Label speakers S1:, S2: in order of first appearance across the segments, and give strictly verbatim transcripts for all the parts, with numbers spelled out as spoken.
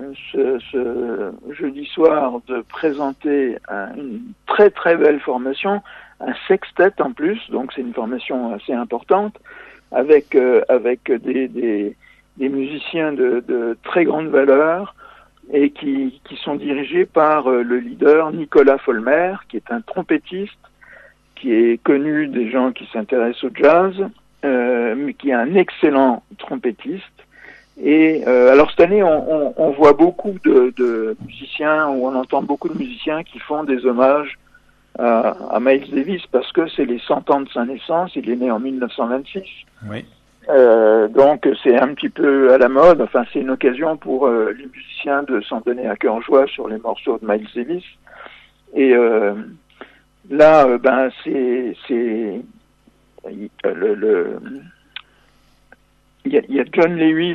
S1: ce, ce jeudi soir de présenter un, une très très belle formation, un sextet en plus, donc c'est une formation assez importante, avec euh, avec des, des des musiciens de, de très grande valeur et qui qui sont dirigés par euh, le leader Nicolas Folmer, qui est un trompettiste qui est connu des gens qui s'intéressent au jazz, euh, mais qui est un excellent trompettiste. Et euh, alors cette année, on, on, on voit beaucoup de, de musiciens, ou on entend beaucoup de musiciens qui font des hommages à, à Miles Davis, parce que c'est les cent ans de sa naissance. Il est né en mille neuf cent vingt-six.
S2: Oui.
S1: Euh, donc c'est un petit peu à la mode. Enfin, c'est une occasion pour euh, les musiciens de s'en donner à cœur joie sur les morceaux de Miles Davis. Et euh, là, euh, ben c'est c'est le, le il y a, il y a John Lewis,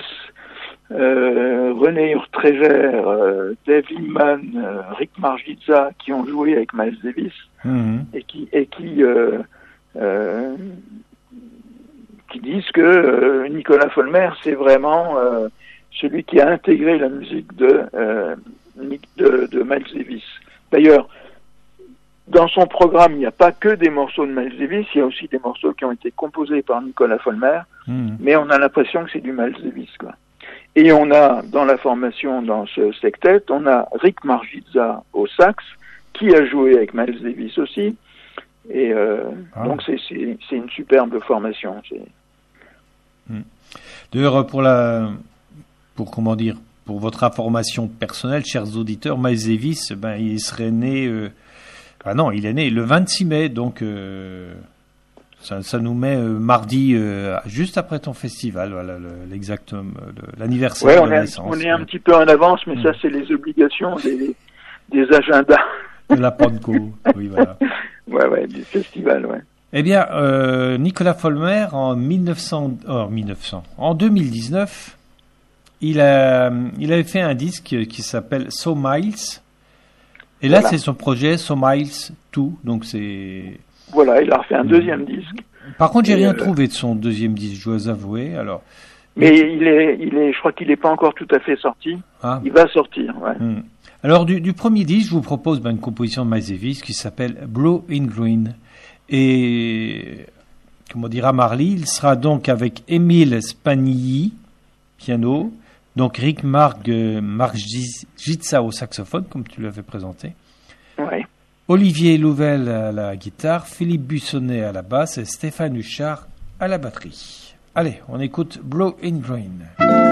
S1: euh, René Urtréger, euh, Dave Liebman, euh, Rick Margizza qui ont joué avec Miles Davis mm-hmm. et qui et qui euh, euh, qui disent que euh, Nicolas Folmer c'est vraiment euh, celui qui a intégré la musique de euh, de, de Miles Davis. D'ailleurs, dans son programme, il n'y a pas que des morceaux de Miles Davis, il y a aussi des morceaux qui ont été composés par Nicolas Folmer, mmh. mais on a l'impression que c'est du Miles Davis, quoi. Et on a, dans la formation, dans ce sectet, on a Rick Margizza au sax, qui a joué avec Miles Davis aussi, et euh, ah. donc c'est, c'est, c'est une superbe formation. C'est...
S2: Mmh. D'ailleurs, pour la, pour comment dire, pour votre information personnelle, chers auditeurs, Miles Davis, ben, il serait né... Euh, Ah non, il est né le vingt-six mai, donc euh, ça, ça nous met euh, mardi, euh, juste après ton festival, voilà, le, l'exact, le, l'anniversaire
S1: ouais,
S2: de
S1: on
S2: la
S1: est,
S2: naissance.
S1: On est un petit peu en avance, mais mmh. ça, c'est les obligations des, des agendas.
S2: De la Panco, oui, voilà.
S1: Ouais, ouais, du festival, ouais.
S2: Eh bien, euh, Nicolas Folmer, en mille neuf cents, oh, mille neuf cents, en deux mille dix-neuf, il, a, il avait fait un disque qui s'appelle So Miles. Et là, voilà. c'est son projet, So Miles deux, donc c'est...
S1: Voilà, il a refait un deuxième disque.
S2: Par contre, j'ai
S1: et
S2: rien
S1: euh...
S2: trouvé de son deuxième disque, je dois avouer, alors...
S1: Mais et... il est, il est, je crois qu'il n'est pas encore tout à fait sorti. Ah. Il va sortir, ouais.
S2: Hmm. Alors, du, du premier disque, je vous propose ben, une composition de Miles Davis qui s'appelle Blue in Green. Et, comment dira Marley, il sera donc avec Émile Spanilli, piano... Donc Rick Marg, euh, Margizza au saxophone, comme tu l'avais présenté.
S1: Ouais.
S2: Olivier Louvel à la guitare, Philippe Bussonnet à la basse et Stéphane Huchard à la batterie. Allez, on écoute Blow in Green.